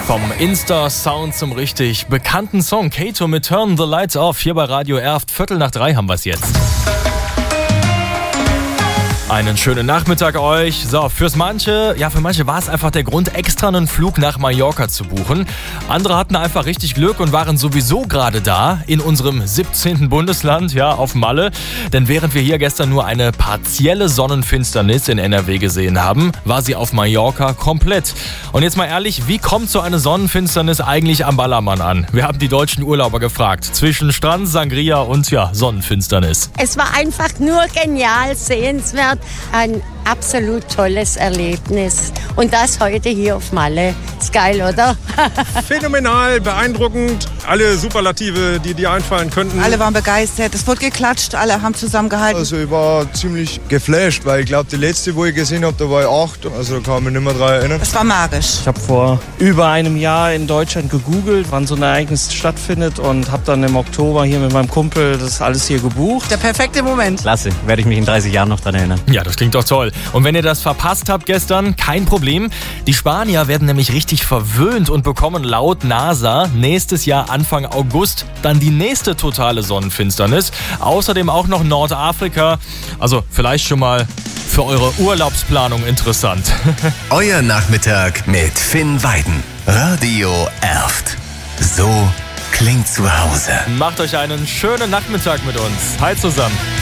Vom Insta-Sound zum richtig bekannten Song Kato mit Turn the Lights Off. Hier bei Radio Erft, 2:45 haben wir es jetzt. Einen schönen Nachmittag euch. So, für manche war es einfach der Grund, extra einen Flug nach Mallorca zu buchen. Andere hatten einfach richtig Glück und waren sowieso gerade da, in unserem 17. Bundesland, auf Malle. Denn während wir hier gestern nur eine partielle Sonnenfinsternis in NRW gesehen haben, war sie auf Mallorca komplett. Und jetzt mal ehrlich, wie kommt so eine Sonnenfinsternis eigentlich am Ballermann an? Wir haben die deutschen Urlauber gefragt. Zwischen Strand, Sangria und Sonnenfinsternis. Es war einfach nur genial, sehenswert. Ein absolut tolles Erlebnis. Und das heute hier auf Malle. Ist geil, oder? Phänomenal, beeindruckend. Alle Superlative, die dir einfallen könnten. Alle waren begeistert. Es wurde geklatscht, alle haben zusammengehalten. Also ich war ziemlich geflasht, weil ich glaube, die letzte, wo ich gesehen habe, da war ich 8. Also da kann ich mich nicht mehr daran erinnern. Es war magisch. Ich habe vor über einem Jahr in Deutschland gegoogelt, wann so ein Ereignis stattfindet und habe dann im Oktober hier mit meinem Kumpel das alles hier gebucht. Der perfekte Moment. Klasse, werde ich mich in 30 Jahren noch dran erinnern. Ja, das klingt doch toll. Und wenn ihr das verpasst habt gestern, kein Problem. Die Spanier werden nämlich richtig verwöhnt und bekommen laut NASA nächstes Jahr Anfang August dann die nächste totale Sonnenfinsternis. Außerdem auch noch Nordafrika. Also vielleicht schon mal für eure Urlaubsplanung interessant. Euer Nachmittag mit Finn Weiden. Radio Erft. So klingt zu Hause. Macht euch einen schönen Nachmittag mit uns. Hi zusammen.